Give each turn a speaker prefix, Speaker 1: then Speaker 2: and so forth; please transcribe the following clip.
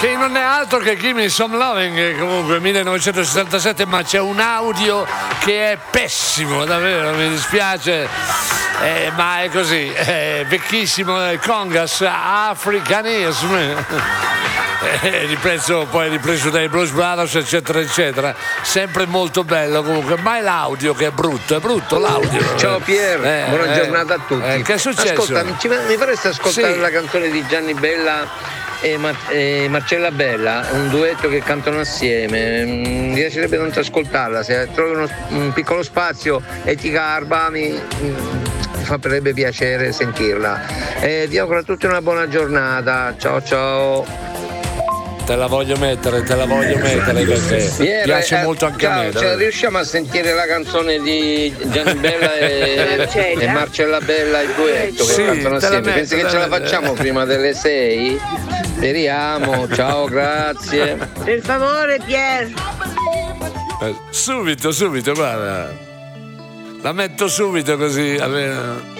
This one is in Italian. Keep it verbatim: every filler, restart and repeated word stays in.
Speaker 1: che non è altro che Give Me Some Loving, comunque millenovecentosessantasette, ma c'è un audio che è pessimo, davvero, mi dispiace, eh, ma è così, è vecchissimo, è Congas, Africanism, eh, ripreso, poi ripreso dai Blues Brothers, eccetera, eccetera, sempre molto bello comunque, ma è l'audio che è brutto, è brutto l'audio.
Speaker 2: Ciao Pier,
Speaker 1: eh,
Speaker 2: buona
Speaker 1: eh,
Speaker 2: giornata a tutti.
Speaker 1: Eh, che è successo?
Speaker 2: Ascolta, mi, mi faresti ascoltare
Speaker 1: Sì.
Speaker 2: la canzone di Gianni Bella e, Mar- e Marcella Bella, un duetto che cantano assieme. Mi piacerebbe tanto ascoltarla, se trovi uno, un piccolo spazio e ti garba mi, mi farebbe piacere sentirla. E vi auguro a tutti una buona giornata, ciao ciao.
Speaker 1: Te la voglio mettere, te la voglio mettere perché
Speaker 2: Pier,
Speaker 1: piace
Speaker 2: eh,
Speaker 1: molto anche
Speaker 2: ciao,
Speaker 1: a me.
Speaker 2: cioè, riusciamo a sentire la canzone di Gianni Bella e Marcella, e Marcella Bella, il duetto che
Speaker 1: Sì,
Speaker 2: cantano
Speaker 1: te la
Speaker 2: assieme? Pensi
Speaker 1: metto,
Speaker 2: che ce la
Speaker 1: te la-
Speaker 2: facciamo prima delle sei? Speriamo, ciao, grazie.
Speaker 3: Per favore, Pier.
Speaker 1: Eh, subito, subito, guarda. La metto subito così. almeno.